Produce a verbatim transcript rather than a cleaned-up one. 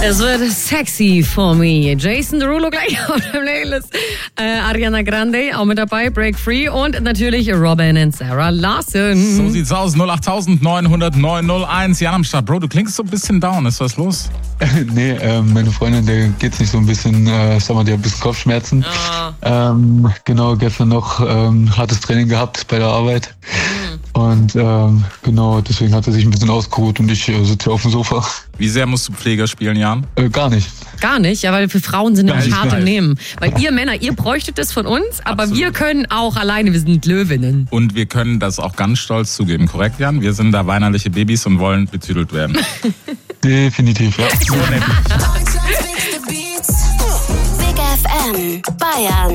Es wird sexy for me. Jason Derulo gleich auf der Playlist. Äh, Ariana Grande auch mit dabei, Break Free und natürlich Robin und Sarah Larson. So sieht's aus. null acht neun null null neun null eins. Jan am Start. Bro, du klingst so ein bisschen down. Ist was los? nee, ähm, meine Freundin, der geht's nicht so ein bisschen, äh, sag mal, die hat ein bisschen Kopfschmerzen. Oh. Ähm, genau, gestern noch ähm, hartes Training gehabt bei der Arbeit. Und ähm, genau, deswegen hat er sich ein bisschen ausgeruht und ich äh, sitze hier auf dem Sofa. Wie sehr musst du Pfleger spielen, Jan? Äh, gar nicht. Gar nicht, ja, weil für Frauen sind nämlich Gar nicht, hart im nein. Nehmen. Weil ihr Männer, ihr bräuchtet es von uns, aber Absolut. wir können auch alleine, wir sind Löwinnen. Und wir können das auch ganz stolz zugeben, korrekt, Jan? Wir sind da weinerliche Babys und wollen betüdelt werden. Definitiv, ja. So nämlich. Big F M Bayern.